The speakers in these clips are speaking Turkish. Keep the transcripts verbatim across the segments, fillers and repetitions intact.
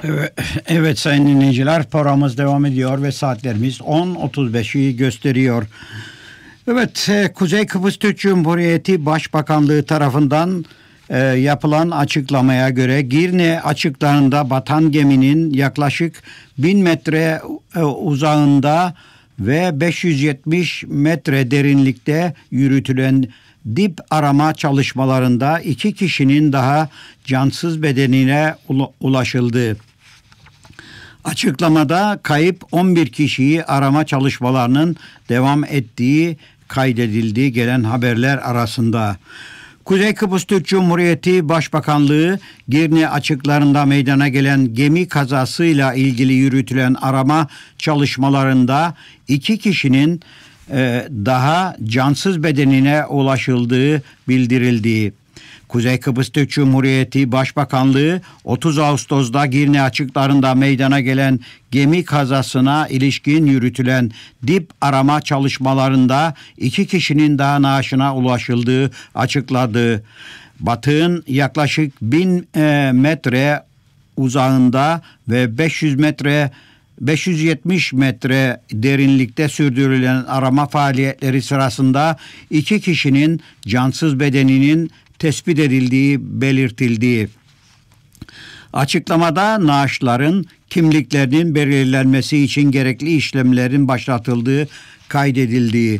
Evet, evet sayın dinleyiciler, programımız devam ediyor ve saatlerimiz on otuz beşi gösteriyor. Evet, e, Kuzey Kıbrıs Türk Cumhuriyeti Başbakanlığı tarafından e, yapılan açıklamaya göre Girne açıklarında batan geminin yaklaşık bin metre e, uzağında ve beş yüz yetmiş metre derinlikte yürütülen dip arama çalışmalarında iki kişinin daha cansız bedenine ulaşıldı. Açıklamada kayıp on bir kişiyi arama çalışmalarının devam ettiği kaydedildi gelen haberler arasında. Kuzey Kıbrıs Türk Cumhuriyeti Başbakanlığı Girne açıklarında meydana gelen gemi kazasıyla ilgili yürütülen arama çalışmalarında iki kişinin e, daha cansız bedenine ulaşıldığı bildirildi. Kuzey Kıbrıs Türk Cumhuriyeti Başbakanlığı otuz Ağustos'da Girne açıklarında meydana gelen gemi kazasına ilişkin yürütülen dip arama çalışmalarında iki kişinin daha naaşına ulaşıldığı açıkladı. Batığın yaklaşık bin metre uzağında ve beş yüz metre beş yüz yetmiş metre derinlikte sürdürülen arama faaliyetleri sırasında iki kişinin cansız bedeninin tespit edildiği belirtildi. Açıklamada naaşların kimliklerinin belirlenmesi için gerekli işlemlerin başlatıldığı kaydedildi.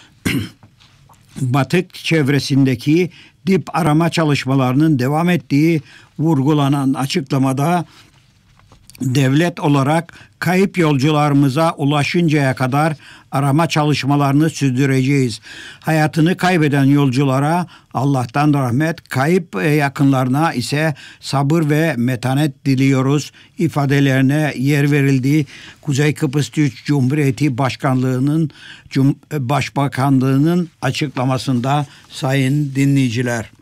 Batık çevresindeki dip arama çalışmalarının devam ettiği vurgulanan açıklamada devlet olarak kayıp yolcularımıza ulaşıncaya kadar arama çalışmalarını sürdüreceğiz. Hayatını kaybeden yolculara Allah'tan rahmet, kayıp yakınlarına ise sabır ve metanet diliyoruz ifadelerine yer verildi. Kuzey Kıbrıs Türk Cumhuriyeti Başkanlığı'nın Başbakanlığı'nın açıklamasında sayın dinleyiciler.